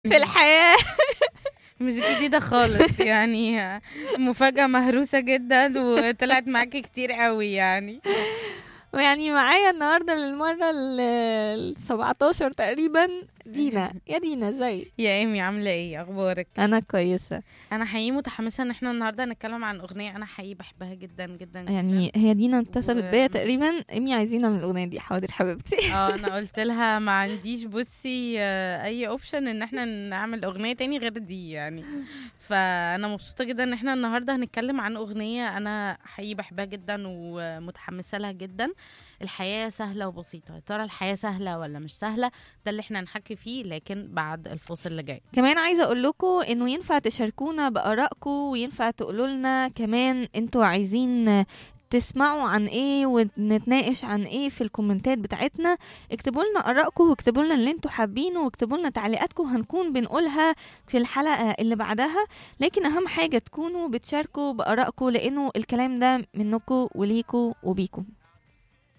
في الحياة. مش جديدة خالص يعني مفاجأة مهروسة جدا وطلعت معاكي كتير قوي يعني. ويعني معايا النهاردة للمرة ال17 تقريبا دينا. يا دينا ازيك؟ يا ايمي عاملة ايه اخبارك؟ انا كويسة. انا حقيقي متحمسة ان احنا النهاردة نتكلم عن اغنية انا حقيقي بحبها جدا جدا جدا. يعني هي دينا اتصلت بيا تقريبا، امي عايزينها من الاغنية دي. حاضر حبيبتي. انا قلت لها ما عنديش بصي اي اوبشن ان احنا نعمل اغنية تاني غير دي يعني. فانا مبسوطة جدا ان احنا النهاردة هنتكلم عن اغنية انا حقيقي بحبها جدا ومتحمسة لها جدا. الحياة سهلة وبسيطة، يا ترى الحياة سهلة ولا مش سهلة؟ ده اللي احنا هنحكي فيه لكن بعد الفاصل اللي جاي. كمان عايزة اقول لكم انه ينفع تشاركونا بآرائكم، وينفع تقولوا لنا كمان انتوا عايزين تسمعوا عن ايه ونتناقش عن ايه في الكومنتات بتاعتنا. اكتبوا لنا آرائكم واكتبوا لنا اللي انتوا حابينه واكتبوا لنا تعليقاتكم، هنكون بنقولها في الحلقة اللي بعدها. لكن اهم حاجة تكونوا بتشاركوا بآرائكم، لانه الكلام ده منكم وليكم وبيكم.